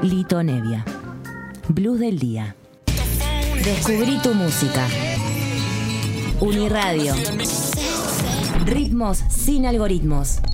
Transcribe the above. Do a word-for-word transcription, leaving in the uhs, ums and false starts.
Lito Nevia. Blues del día. Descubrí tu música. Uniradio. Ritmos sin algoritmos.